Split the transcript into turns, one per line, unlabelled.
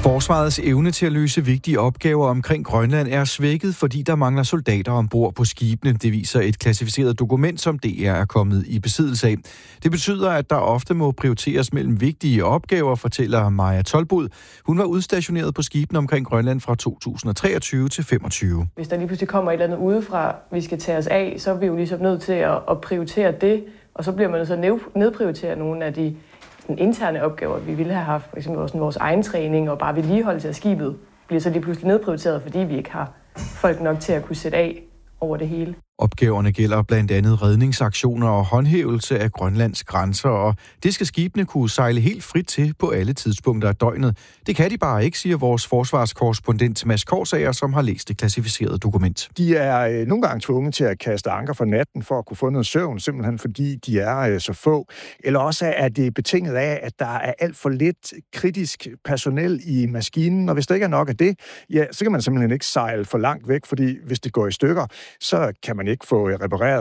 Forsvarets evne til at løse vigtige opgaver omkring Grønland er svækket, fordi der mangler soldater ombord på skibene. Det viser et klassificeret dokument, som DR er kommet i besiddelse af. Det betyder, at der ofte må prioriteres mellem vigtige opgaver, fortæller Maja Tolbod. Hun var udstationeret på skibene omkring Grønland fra 2023 til 2025.
Hvis der lige pludselig kommer et eller andet udefra, vi skal tage os af, så er vi jo ligesom nødt til at prioritere det, og så bliver man så nedprioritere nogle af de interne opgaver, vi ville have haft, f.eks. vores egen træning og bare vedligeholdelse af skibet, bliver så lige pludselig nedprioriteret, fordi vi ikke har folk nok til at kunne sætte af over det hele.
Opgaverne gælder blandt andet redningsaktioner og håndhævelse af Grønlands grænser, og det skal skibene kunne sejle helt frit til på alle tidspunkter af døgnet. Det kan de bare ikke, siger vores forsvarskorrespondent Mads Korsager, som har læst det klassificerede dokument.
De er nogle gange tvunget til at kaste anker for natten for at kunne få noget søvn, simpelthen fordi de er så få. Eller også er det betinget af, at der er alt for lidt kritisk personel i maskinen, og hvis der ikke er nok af det, ja, så kan man simpelthen ikke sejle for langt væk, fordi hvis det går i stykker, så kan man ikke få repareret